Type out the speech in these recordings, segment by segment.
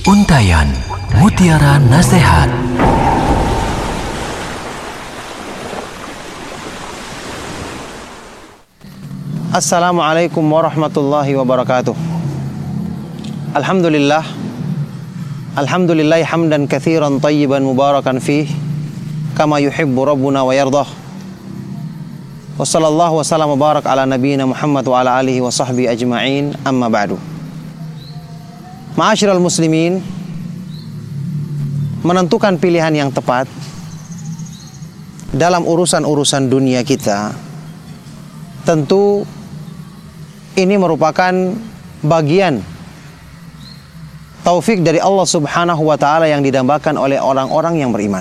Untayan Mutiara Nasihat. Assalamualaikum warahmatullahi wabarakatuh. Alhamdulillah hamdan katsiran tayyiban mubarakan fih kama yuhibbu rabbuna wa yardah. Wa sallallahu wa sallam wa barak ala nabiyyina Muhammad wa ala alihi wa sahbihi ajma'in, amma ba'du. Ma'asyiral muslimin, menentukan pilihan yang tepat dalam urusan-urusan dunia kita, tentu ini merupakan bagian taufik dari Allah Subhanahu wa ta'ala yang didambakan oleh orang-orang yang beriman.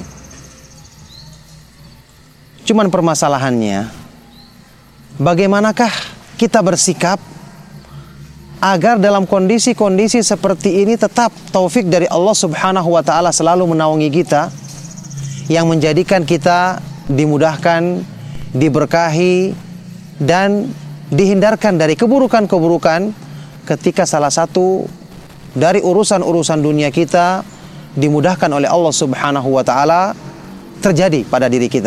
Cuman permasalahannya, bagaimanakah kita bersikap agar dalam kondisi-kondisi seperti ini tetap taufik dari Allah Subhanahu wa ta'ala selalu menaungi kita, yang menjadikan kita dimudahkan, diberkahi, dan dihindarkan dari keburukan-keburukan ketika salah satu dari urusan-urusan dunia kita dimudahkan oleh Allah Subhanahu wa ta'ala terjadi pada diri kita.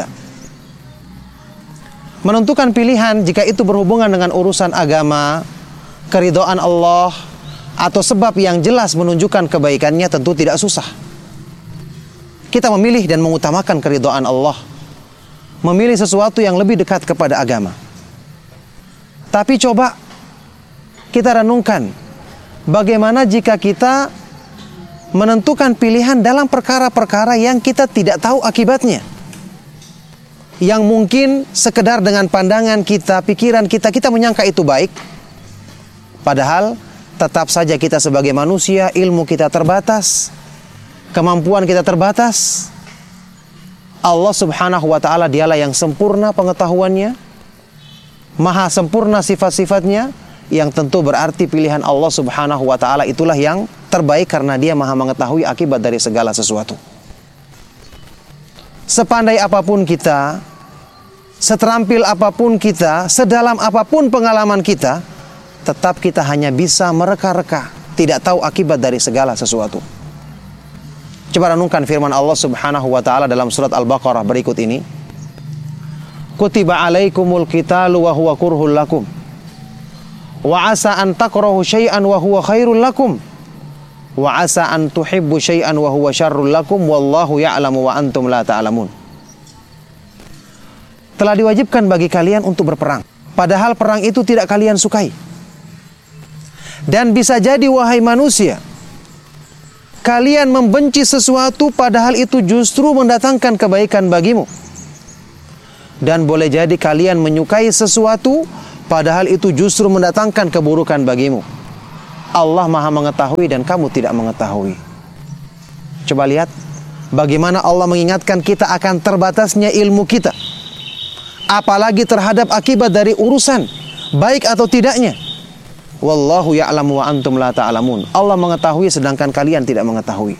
Menentukan pilihan jika itu berhubungan dengan urusan agama, keridhaan Allah, atau sebab yang jelas menunjukkan kebaikannya, tentu tidak susah. Kita memilih dan mengutamakan keridhaan Allah, memilih sesuatu yang lebih dekat kepada agama. Tapi coba kita renungkan, bagaimana jika kita menentukan pilihan dalam perkara-perkara yang kita tidak tahu akibatnya, yang mungkin sekedar dengan pandangan kita, pikiran kita, kita menyangka itu baik, padahal tetap saja kita sebagai manusia, ilmu kita terbatas, kemampuan kita terbatas. Allah Subhanahu wa ta'ala dialah yang sempurna pengetahuannya, maha sempurna sifat-sifatnya, yang tentu berarti pilihan Allah Subhanahu wa ta'ala itulah yang terbaik karena dia maha mengetahui akibat dari segala sesuatu. Sepandai apapun kita, seterampil apapun kita, sedalam apapun pengalaman kita, tetap kita hanya bisa mereka-reka, tidak tahu akibat dari segala sesuatu. Coba renungkan firman Allah Subhanahu wa ta'ala dalam surat Al-Baqarah berikut ini. Kutiba alaikumul qitalu wa huwa kurhul lakum wa asa an takrahu syai'an wa huwa khairul lakum wa asa an tuhibbu syai'an wa huwa syarrul lakum wallahu ya'lamu wa antum la ta'lamun. Telah diwajibkan bagi kalian untuk berperang, padahal perang itu tidak kalian sukai. Dan bisa jadi wahai manusia, kalian membenci sesuatu padahal itu justru mendatangkan kebaikan bagimu. Dan boleh jadi kalian menyukai sesuatu padahal itu justru mendatangkan keburukan bagimu. Allah maha mengetahui dan kamu tidak mengetahui. Coba lihat bagaimana Allah mengingatkan kita akan terbatasnya ilmu kita, apalagi terhadap akibat dari urusan baik atau tidaknya. Wallahu ya'lamu wa antum la ta'lamun. Allah mengetahui sedangkan kalian tidak mengetahui.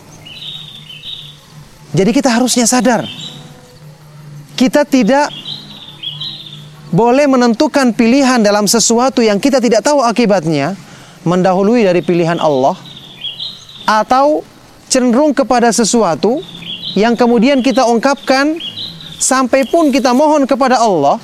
Jadi kita harusnya sadar, kita tidak boleh menentukan pilihan dalam sesuatu yang kita tidak tahu akibatnya, mendahului dari pilihan Allah, atau cenderung kepada sesuatu yang kemudian kita ungkapkan sampai pun kita mohon kepada Allah,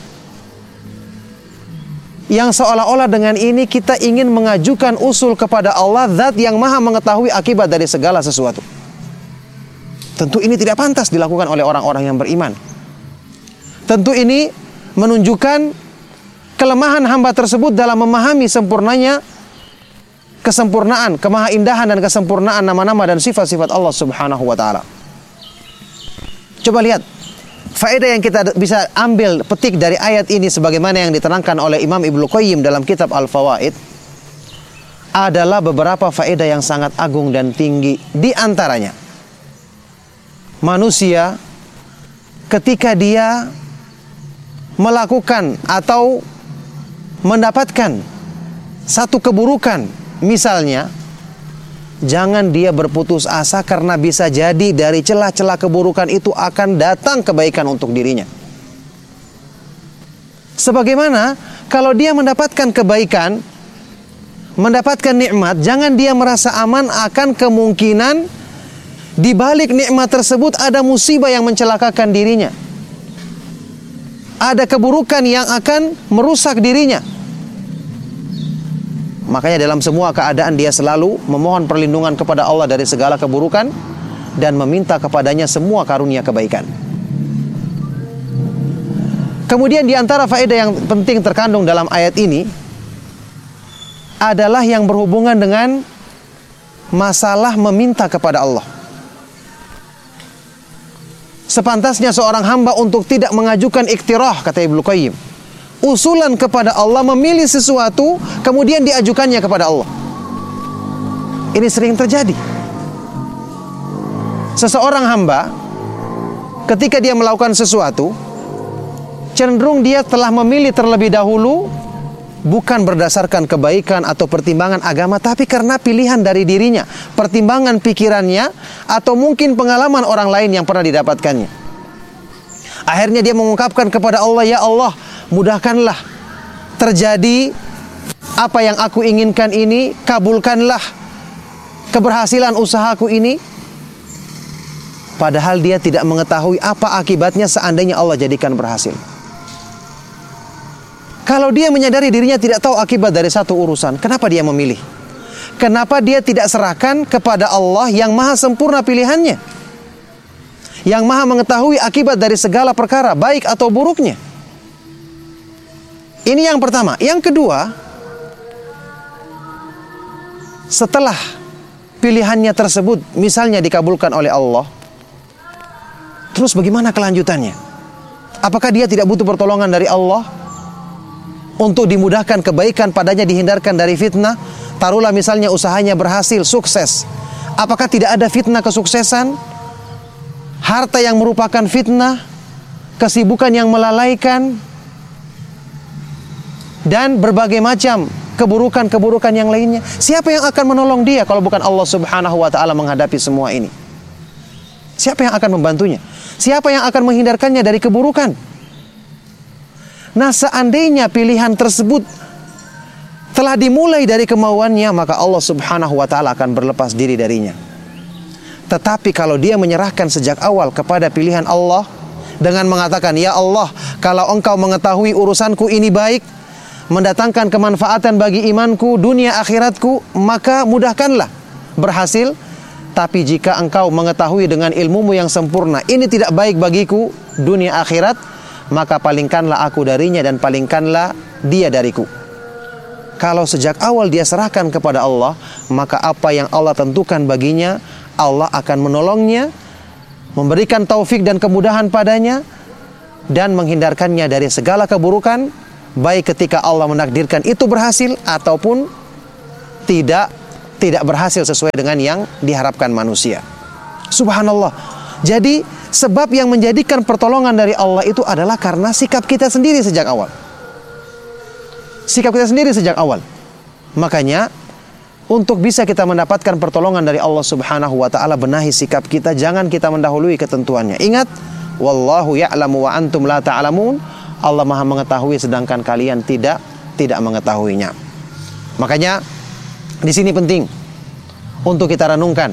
yang seolah-olah dengan ini kita ingin mengajukan usul kepada Allah, zat yang maha mengetahui akibat dari segala sesuatu. Tentu ini tidak pantas dilakukan oleh orang-orang yang beriman. Tentu ini menunjukkan kelemahan hamba tersebut dalam memahami sempurnanya kesempurnaan, kemahaindahan dan kesempurnaan nama-nama dan sifat-sifat Allah Subhanahu wa ta'ala. Coba lihat faedah yang kita bisa ambil petik dari ayat ini sebagaimana yang diterangkan oleh Imam Ibnu Qayyim dalam kitab Al-Fawaid, adalah beberapa faedah yang sangat agung dan tinggi. Di antaranya, manusia ketika dia melakukan atau mendapatkan satu keburukan, misalnya, jangan dia berputus asa karena bisa jadi dari celah-celah keburukan itu akan datang kebaikan untuk dirinya. Sebagaimana kalau dia mendapatkan kebaikan, mendapatkan nikmat, jangan dia merasa aman akan kemungkinan di balik nikmat tersebut ada musibah yang mencelakakan dirinya. Ada keburukan yang akan merusak dirinya. Makanya dalam semua keadaan dia selalu memohon perlindungan kepada Allah dari segala keburukan dan meminta kepadanya semua karunia kebaikan. Kemudian di antara faedah yang penting terkandung dalam ayat ini adalah yang berhubungan dengan masalah meminta kepada Allah. Sepantasnya seorang hamba untuk tidak mengajukan iktirah, kata Ibnu Qayyim, usulan kepada Allah, memilih sesuatu kemudian diajukannya kepada Allah. Ini sering terjadi. Seseorang hamba ketika dia melakukan sesuatu, cenderung dia telah memilih terlebih dahulu, bukan berdasarkan kebaikan atau pertimbangan agama, tapi karena pilihan dari dirinya, pertimbangan pikirannya, atau mungkin pengalaman orang lain yang pernah didapatkannya. Akhirnya dia mengungkapkan kepada Allah, ya Allah, mudahkanlah terjadi apa yang aku inginkan ini, kabulkanlah keberhasilan usahaku ini. Padahal dia tidak mengetahui apa akibatnya seandainya Allah jadikan berhasil. Kalau dia menyadari dirinya tidak tahu akibat dari satu urusan, kenapa dia memilih? Kenapa dia tidak serahkan kepada Allah yang maha sempurna pilihannya, yang maha mengetahui akibat dari segala perkara, baik atau buruknya? Ini yang pertama. Yang kedua, setelah pilihannya tersebut misalnya dikabulkan oleh Allah, terus bagaimana kelanjutannya? Apakah dia tidak butuh pertolongan dari Allah untuk dimudahkan kebaikan padanya, dihindarkan dari fitnah? Taruhlah misalnya usahanya berhasil, sukses. Apakah tidak ada fitnah kesuksesan? Harta yang merupakan fitnah, kesibukan yang melalaikan, dan berbagai macam keburukan-keburukan yang lainnya. Siapa yang akan menolong dia kalau bukan Allah Subhanahu wa ta'ala menghadapi semua ini? Siapa yang akan membantunya? Siapa yang akan menghindarkannya dari keburukan? Nah, seandainya pilihan tersebut telah dimulai dari kemauannya, maka Allah Subhanahu wa ta'ala akan berlepas diri darinya. Tetapi kalau dia menyerahkan sejak awal kepada pilihan Allah dengan mengatakan, ya Allah, kalau engkau mengetahui urusanku ini baik, mendatangkan kemanfaatan bagi imanku, dunia akhiratku, maka mudahkanlah berhasil. Tapi jika engkau mengetahui dengan ilmumu yang sempurna ini tidak baik bagiku, dunia akhirat, maka palingkanlah aku darinya dan palingkanlah dia dariku. Kalau sejak awal dia serahkan kepada Allah, maka apa yang Allah tentukan baginya, Allah akan menolongnya, memberikan taufik dan kemudahan padanya, dan menghindarkannya dari segala keburukan, baik ketika Allah menakdirkan itu berhasil ataupun tidak berhasil sesuai dengan yang diharapkan manusia. Subhanallah. Jadi sebab yang menjadikan pertolongan dari Allah itu adalah karena sikap kita sendiri sejak awal. Sikap kita sendiri sejak awal. Makanya untuk bisa kita mendapatkan pertolongan dari Allah Subhanahu wa ta'ala, benahi sikap kita, jangan kita mendahului ketentuannya. Ingat, wallahu ya'lamu wa antum la ta'lamun. Allah Maha mengetahui sedangkan kalian tidak mengetahuinya. Makanya di sini penting untuk kita renungkan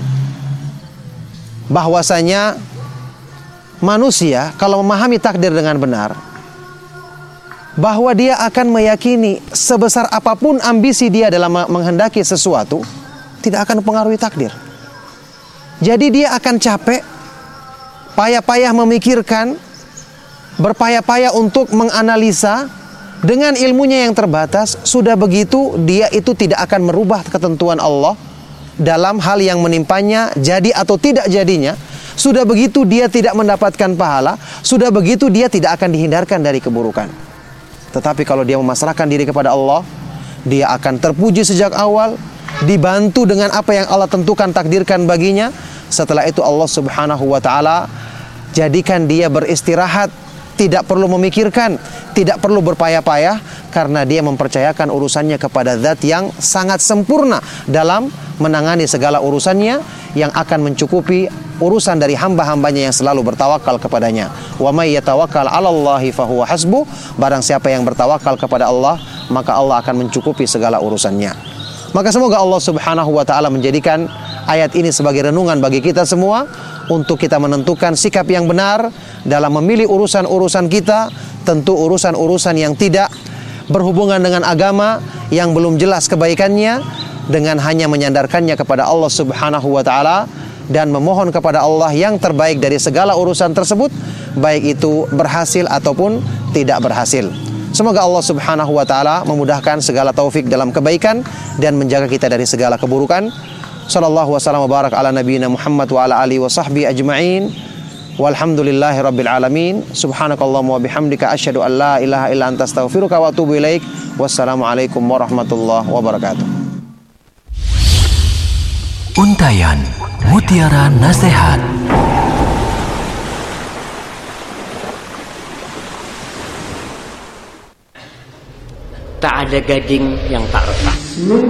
bahwasanya manusia kalau memahami takdir dengan benar, bahwa dia akan meyakini sebesar apapun ambisi dia dalam menghendaki sesuatu, tidak akan mempengaruhi takdir. Jadi dia akan capek, payah-payah memikirkan, berpayah-payah untuk menganalisa dengan ilmunya yang terbatas. Sudah begitu dia itu tidak akan merubah ketentuan Allah dalam hal yang menimpanya, jadi atau tidak jadinya. Sudah begitu dia tidak mendapatkan pahala, sudah begitu dia tidak akan dihindarkan dari keburukan. Tetapi kalau dia memasrahkan diri kepada Allah, dia akan terpuji sejak awal, dibantu dengan apa yang Allah tentukan, takdirkan baginya. Setelah itu Allah Subhanahu wa ta'ala jadikan dia beristirahat, tidak perlu memikirkan, tidak perlu berpayah-payah, karena dia mempercayakan urusannya kepada Zat yang sangat sempurna dalam menangani segala urusannya, yang akan mencukupi urusan dari hamba-hambanya yang selalu bertawakal kepadanya. Wa may yatawakkal 'alallahi fahuwa hasbuh. Barang siapa yang bertawakal kepada Allah, maka Allah akan mencukupi segala urusannya. Maka semoga Allah Subhanahu wa taala menjadikan ayat ini sebagai renungan bagi kita semua untuk kita menentukan sikap yang benar dalam memilih urusan-urusan kita, tentu urusan-urusan yang tidak berhubungan dengan agama, yang belum jelas kebaikannya, dengan hanya menyandarkannya kepada Allah Subhanahu wa taala dan memohon kepada Allah yang terbaik dari segala urusan tersebut, baik itu berhasil ataupun tidak berhasil. Semoga Allah Subhanahu wa taala memudahkan segala taufik dalam kebaikan dan menjaga kita dari segala keburukan. Sallallahu wasallam wa barak ala nabiyina Muhammad wa ala alihi wa sahbihi ajma'in. Walhamdulillahi rabbil alamin. Subhanakallahumma wa bihamdika asyhadu an la ilaha illa anta astaghfiruka wa atubu ilaik. Wassalamualaikum warahmatullahi wabarakatuh. Untayan Mutiara Nasihat. Tak ada gading yang tak retak.